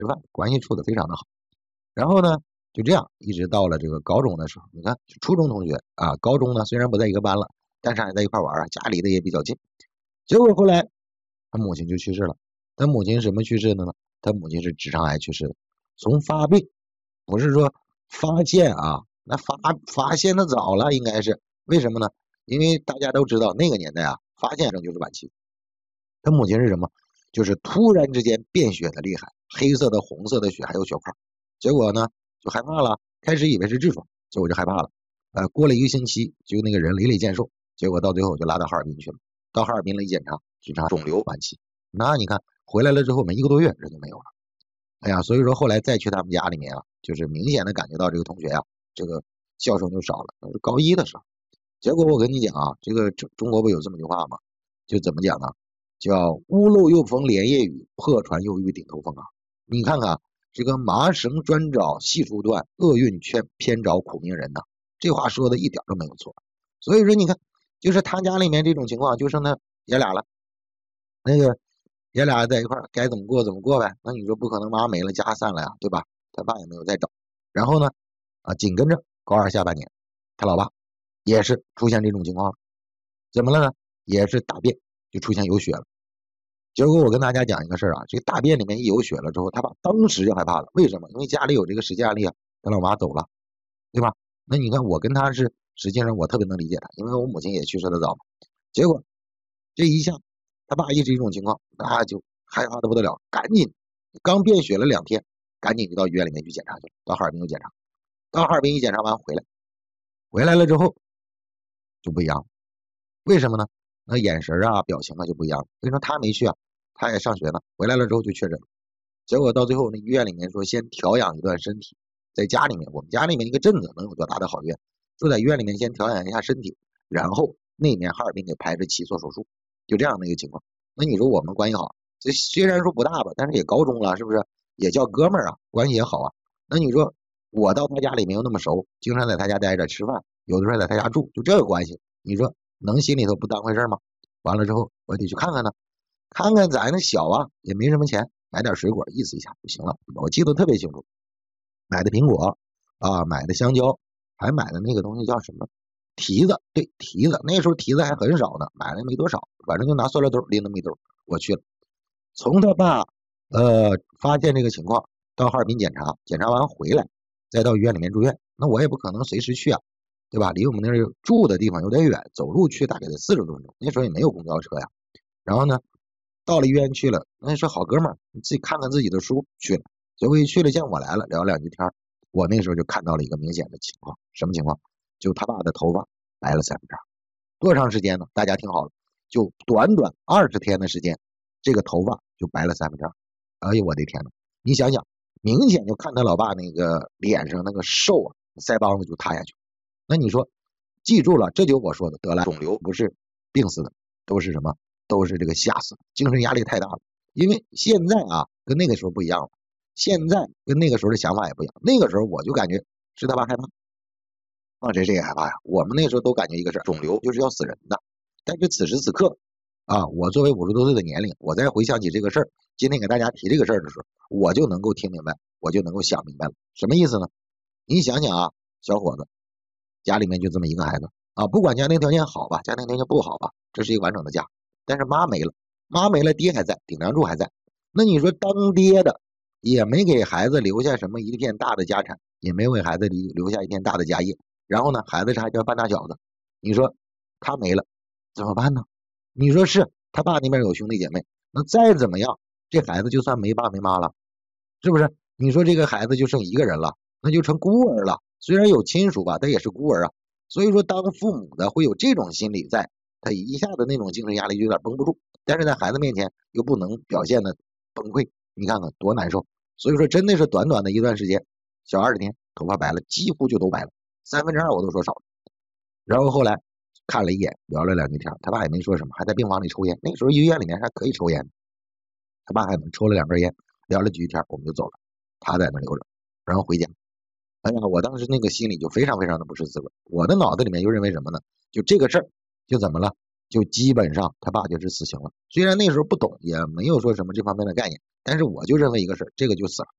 吃饭，关系处得非常的好。然后呢，就这样一直到了这个高中的时候，你看初中同学啊，高中呢虽然不在一个班了，但是还在一块玩啊，家离得也比较近。结果后来他母亲就去世了。他母亲什么去世的呢？他母亲是直肠癌去世的。从发病，不是说发现啊，那发现的早了，应该是为什么呢？因为大家都知道那个年代啊，发现就是晚期。他母亲是什么？就是突然之间变血的厉害，黑色的、红色的血还有血块。结果呢就害怕了，开始以为是痔疮，结果就害怕了。过了1个星期，就那个人累累健寿，结果到最后就拉到哈尔滨去了。到哈尔滨了一检查，直肠肿瘤晚期。那你看回来了之后没1个多月人就没有了。哎呀，所以说后来再去他们家里面啊，就是明显的感觉到这个同学啊，这个笑声就少了。那是高一的时候。结果我跟你讲啊，这个中国不有这么句话吗？就怎么讲呢？叫屋漏又逢连夜雨，破船又遇顶头风啊！你看看这个麻绳专找细处断，厄运却偏找苦命人呐。这话说的一点都没有错。所以说你看，就是他家里面这种情况，就剩他爷俩了。那个爷俩在一块该怎么过怎么过呗。那你说不可能妈没了家散了呀，对吧？他爸也没有再找。然后呢，紧跟着高二下半年，他老爸也是出现这种情况了。怎么了呢？也是大便就出现有血了。结果我跟大家讲一个事儿啊，这个大便里面一有血了之后，他爸当时就害怕了。为什么？因为家里有这个实际案例啊，他老妈走了，对吧？那你看我跟他是，实际上我特别能理解他，因为我母亲也去世的早嘛。结果这一下，他爸一直一种情况，那就害怕的不得了，赶紧刚便血了2天，赶紧就到医院里面去检查去了，到哈尔滨去检查。到哈尔滨一检查完回来了之后就不一样了。为什么呢？那眼神啊、表情啊就不一样了。为什么他没去啊？他也上学呢，回来了之后就确诊了。结果到最后，那医院里面说先调养一段身体，在家里面，我们家里面一个镇子能有多大的好院？说在医院里面先调养一下身体，然后那面哈尔滨给排着期做手术，就这样的一个情况。那你说我们关系好，这虽然说不大吧，但是也高中了，是不是？也叫哥们儿啊，关系也好啊。那你说我到他家里没有那么熟，经常在他家待着吃饭，有的时候在他家住，就这个关系，你说能心里头不当回事吗？完了之后我得去看看他，看看咱那小啊也没什么钱，买点水果意思一下就行了。我记得特别清楚，买的苹果啊，买的香蕉，还买的那个东西叫什么提子，对，提子。那时候提子还很少呢，买了没多少，反正就拿塑料兜拎那么一兜，我去了。从他爸发现这个情况到哈尔滨检查，检查完回来，再到医院里面住院，那我也不可能随时去啊，对吧？离我们那儿住的地方有点远，走路去大概得40多分钟，那时候也没有公交车呀。然后呢，到了医院去了，那是好哥们儿，你自己看看自己的书去了。结果一去了，见我来了，聊2句天，我那时候就看到了一个明显的情况，什么情况？就他爸的头发白了3分之2，多长时间呢？大家听好了，就短短20天的时间，这个头发就白了3分之2。哎呦我的天呐，你想想，明显就看他老爸那个脸上那个瘦啊，腮帮子就塌下去。那你说，记住了，这就我说的，得了肿瘤不是病死的，都是什么？都是这个吓死的，精神压力太大了。因为现在啊，跟那个时候不一样了，现在跟那个时候的想法也不一样。那个时候我就感觉是他爸害怕，谁也害怕呀。我们那时候都感觉一个事，肿瘤就是要死人的。但是此时此刻啊，我作为50多岁的年龄，我再回想起这个事儿，今天给大家提这个事儿的时候，我就能够听明白，我就能够想明白了，什么意思呢？你想想啊，小伙子家里面就这么一个孩子啊，不管家庭条件好吧，家庭条件不好吧，这是一个完整的家，但是妈没了，妈没了，爹还在，顶梁柱还在。那你说当爹的也没给孩子留下什么一片大的家产，也没为孩子留下一片大的家业，然后呢，孩子是还叫半大小子，你说他没了怎么办呢？你说是他爸那边有兄弟姐妹，那再怎么样，这孩子就算没爸没妈了，是不是？你说这个孩子就剩一个人了，那就成孤儿了。虽然有亲属吧，他也是孤儿啊。所以说，当父母的会有这种心理在，他一下子那种精神压力就有点绷不住，但是在孩子面前又不能表现的崩溃，你看看多难受。所以说，真的是短短的一段时间，小20天，头发白了，几乎就都白了，2/3我都说少了。然后后来看了一眼，聊了2句天，他爸也没说什么，还在病房里抽烟。那个时候医院里面还可以抽烟，他爸还抽了2根烟，聊了几句天，我们就走了，他在那留着，然后回家。哎呀，我当时那个心里就非常非常的不是滋味。我的脑子里面就认为什么呢？就这个事儿，就怎么了？就基本上他爸就是死刑了。虽然那时候不懂，也没有说什么这方面的概念，但是我就认为一个事儿，这个就死了。